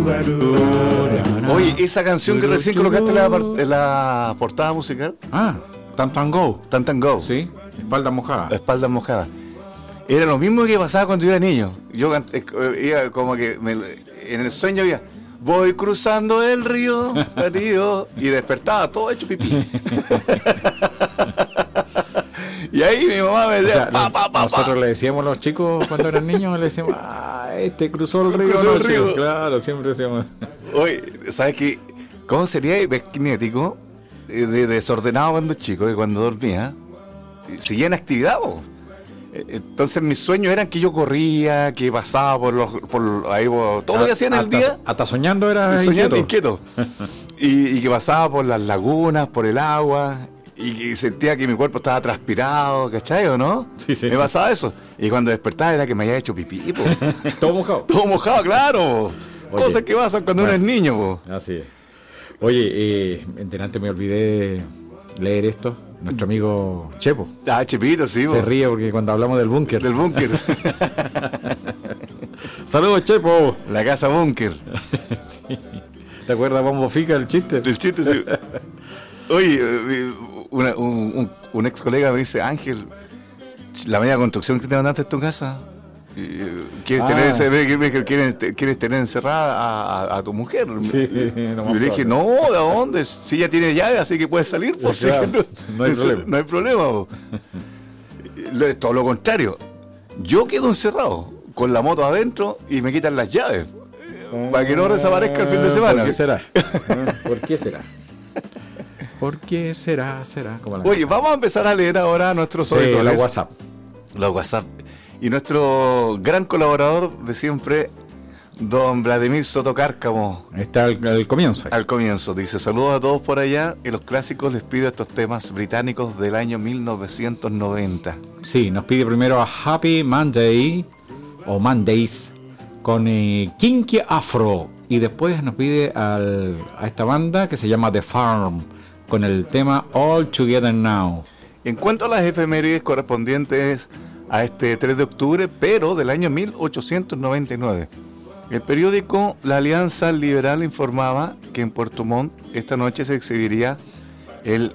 Oye, esa canción que recién colocaste en la portada musical. Tantan Go. Tantan Go. Sí, espalda mojada. Espalda mojada. Era lo mismo que pasaba cuando yo era niño. Yo iba como que en el sueño había voy cruzando el río, y despertaba todo hecho pipí. Y ahí mi mamá me decía, nosotros le decíamos a los chicos cuando eran niños, le decíamos, este cruzó el río. Cruzó el río. Claro, siempre decíamos. Oye, ¿sabes qué? ¿Cómo sería hiperkinético, desordenado cuando chico, y cuando dormía? Seguía en actividad, po. Entonces mis sueños eran que yo corría, que pasaba por todo lo que hacía en el día. Hasta soñando era inquieto. y que pasaba por las lagunas, por el agua, y que sentía que mi cuerpo estaba transpirado, ¿cachai o no? Sí. Me pasaba eso. Y cuando despertaba era que me había hecho pipí, po. Todo mojado. Todo mojado, claro. Oye, cosas que pasan cuando uno es niño, po. Así es. Oye, delante me olvidé leer esto. Nuestro amigo Chepo. Chepito, sí. Se ríe porque cuando hablamos del búnker. Del búnker. Saludos, Chepo. La casa búnker. Sí. ¿Te acuerdas, Bombo Fica, el chiste? El chiste, sí. Oye, un ex colega me dice, Ángel, la media construcción que te mandaste en tu casa, ¿quieres tener encerrada a tu mujer? Sí, yo le dije, no, ¿de dónde? Si ella tiene llave, así que puede salir, pues claro, no hay problema. No hay problema. Es todo lo contrario. Yo quedo encerrado con la moto adentro y me quitan las llaves para que no desaparezca el fin de semana. ¿Por qué será? ¿Por qué será? ¿Por qué será? Oye, vamos a empezar a leer ahora nuestros los WhatsApp. Los WhatsApp. Y nuestro gran colaborador de siempre, don Vladimir Soto Cárcamo. Está al comienzo. Al comienzo. Dice, saludos a todos por allá. En los clásicos les pido estos temas británicos del año 1990. Sí, nos pide primero a Happy Monday, o Mondays, con Kinky Afro. Y después nos pide a esta banda que se llama The Farm, con el tema All Together Now. En cuanto a las efemérides correspondientes a este 3 de octubre, pero del año 1899, el periódico La Alianza Liberal informaba que en Puerto Montt esta noche se exhibiría el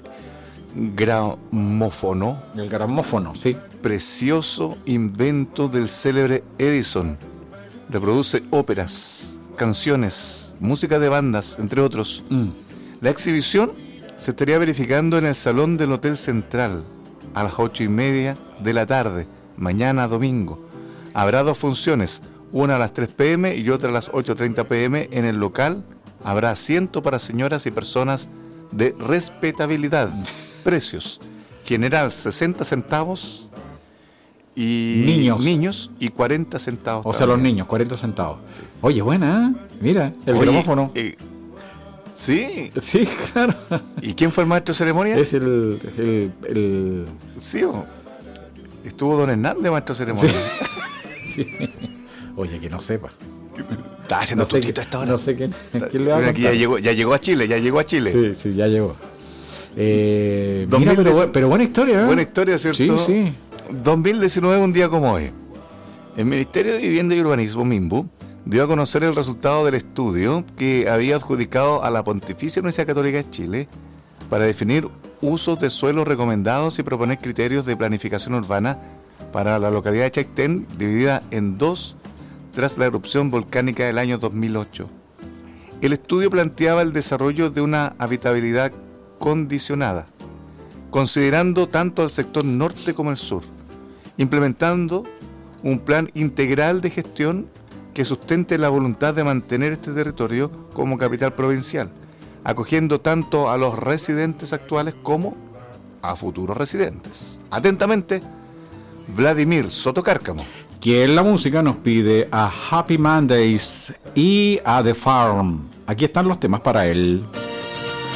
gramófono. El gramófono, sí. Precioso invento del célebre Edison. Reproduce óperas, canciones, música de bandas, entre otros. La exhibición se estaría verificando en el salón del Hotel Central a las 8:30 de la tarde, mañana domingo. Habrá dos funciones, una a las 3 p.m. y otra a las 8:30 p.m. en el local. Habrá asiento para señoras y personas de respetabilidad. Precios: general 60 centavos y niños y 40 centavos. O sea, los niños, 40 centavos. Sí. Oye, buena, ¿eh? Mira, el gramófono. Sí. Sí, claro. ¿Y quién fue el maestro de ceremonia? Es el... Sí, estuvo don Hernández, maestro de ceremonia. Sí. Sí. Oye, que no sepa. Está haciendo tostito a esta hora. No sé quién le va a contar. Ya llegó a Chile. Sí, ya llegó. Mira, pero buena historia, ¿eh? Buena historia, ¿cierto? Sí. 2019, un día como hoy. El Ministerio de Vivienda y Urbanismo, MIMBU, dio a conocer el resultado del estudio que había adjudicado a la Pontificia Universidad Católica de Chile para definir usos de suelos recomendados y proponer criterios de planificación urbana para la localidad de Chaitén, dividida en dos tras la erupción volcánica del año 2008. El estudio planteaba el desarrollo de una habitabilidad condicionada, considerando tanto al sector norte como el sur, implementando un plan integral de gestión que sustente la voluntad de mantener este territorio como capital provincial, acogiendo tanto a los residentes actuales como a futuros residentes. Atentamente, Vladimir Soto Cárcamo. Que en la música nos pide a Happy Mondays y a The Farm. Aquí están los temas para él.